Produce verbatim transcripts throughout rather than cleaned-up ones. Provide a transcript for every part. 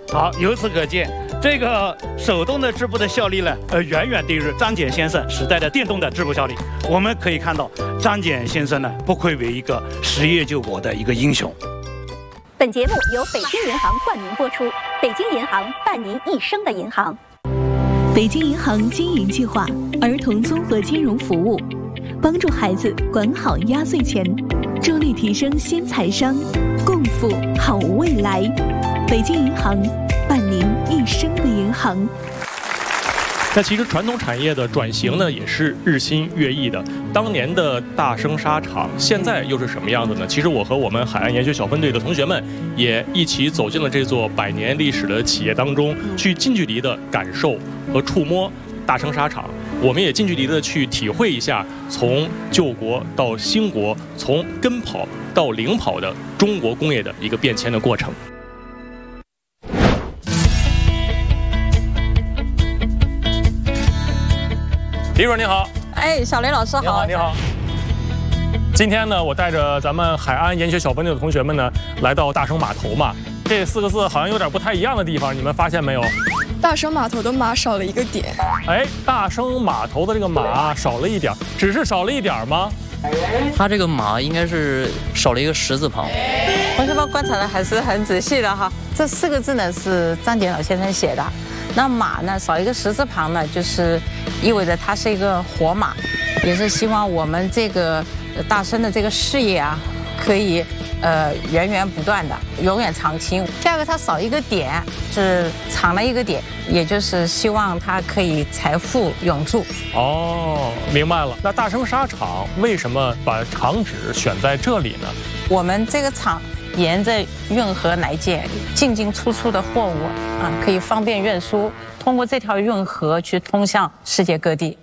好，由此可见，这个手动的织布的效率呢，呃，远远低于张謇先生时代的电动的织布效率。我们可以看到，张謇先生呢，不愧为一个实业救国的一个英雄。 本节目由北京银行冠名播出，北京银行伴您一生的银行。 北京银行经营计划儿童综合金融服务，帮助孩子管好压岁钱，助力提升新财商，共赴好未来。北京银行，伴您一生的银行。 那其实传统产业的转型呢，也是日新月异的。当年的大生纱厂，现在又是什么样子呢？其实我和我们海岸研学小分队的同学们，也一起走进了这座百年历史的企业当中，去近距离的感受和触摸大生纱厂。我们也近距离的去体会一下，从救国到兴国，从跟跑到领跑的中国工业的一个变迁的过程。李主任您好。 哎，小雷老师好。 你好，你好。今天呢，我带着咱们海安研学小分队的同学们呢，来到大生码头嘛。这四个字好像有点不太一样的地方，你们发现没有？ 大生码头的码少了一个点。 哎，大生码头的这个码少了一点，只是少了一点吗？ 它这个码应该是少了一个十字旁。 同学们观察的还是很仔细的哈。这四个字呢是张謇老先生写的。那马呢少一个十字旁呢，就是意味着它是一个活马，也是希望我们这个大生的这个事业啊，可以呃源源不断的，永远长青。第二个，它少一个点，是长了一个点，也就是希望它可以财富永驻。 哦，明白了。那大生纱厂为什么把厂址选在这里呢？ 我们这个厂沿着运河来建，进进出出的货物啊，可以方便运输，通过这条运河去通向世界各地。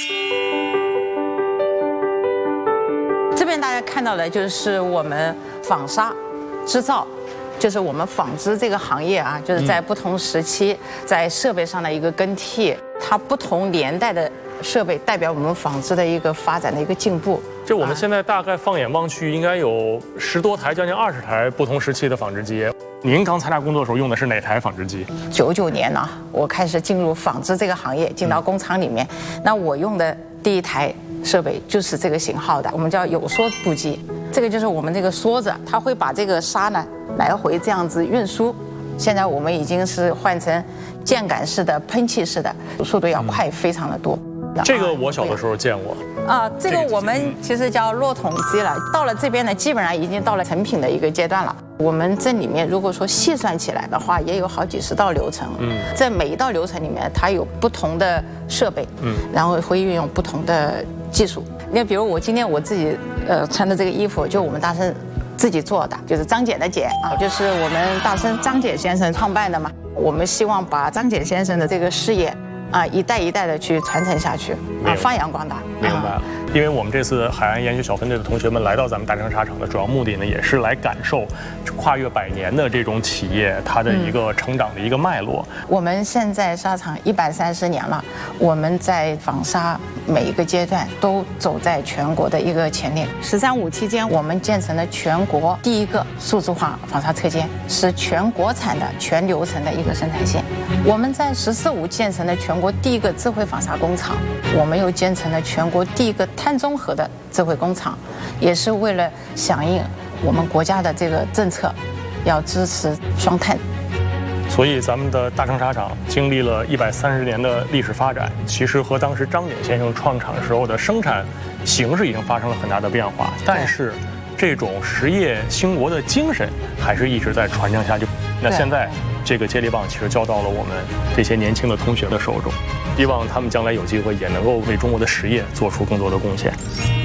这边大家看到的就是我们纺纱织造，就是我们纺织这个行业啊，就是在不同时期在设备上的一个更替，它不同年代的设备代表我们纺织的一个发展的一个进步。 这我们现在大概放眼望去，应该有十多台，将近二十台不同时期的纺织机。您刚参加工作的时候用的是哪台纺织机？ 九九年呢，我开始进入纺织这个行业，进到工厂里面。那我用的第一台设备就是这个型号的，我们叫有梭布机。这个就是我们这个梭子，它会把这个纱呢来回这样子运输。现在我们已经是换成箭杆式的、喷气式的，速度要快非常的多。 这个我小的时候见过。 啊，这个我们其实叫落桶机了。到了这边呢，基本上已经到了成品的一个阶段了。我们这里面如果说细算起来的话，也有好几十道流程。嗯，在每一道流程里面，它有不同的设备，嗯，然后会运用不同的技术。你比如我今天我自己呃穿的这个衣服，就我们大生自己做的，就是张謇的謇啊，就是我们大生张謇先生创办的嘛。我们希望把张謇先生的这个事业啊，一代一代的去传承下去，啊，发扬光大。 明白了。因为我们这次海安研学小分队的同学们来到咱们大生纱厂的主要目的呢，也是来感受跨越百年的这种企业它的一个成长的一个脉络。 嗯、我们现在纱厂一百三十年了，我们在纺纱每一个阶段都走在全国的一个前列。“十三五”期间，我们建成了全国第一个数字化纺纱车间，是全国产的全流程的一个生产线。我们在“十四五”建成了全国第一个智慧纺纱工厂，我们又建成了全国第一个碳中和的智慧工厂，也是为了响应我们国家的这个政策，要支持双碳。 所以咱们的大生纱厂经历了一百三十年的历史发展，其实和当时张謇先生创厂时候的生产形式已经发生了很大的变化，但是这种实业兴国的精神还是一直在传承下去。那现在这个接力棒其实交到了我们这些年轻的同学的手中，希望他们将来有机会也能够为中国的实业做出更多的贡献。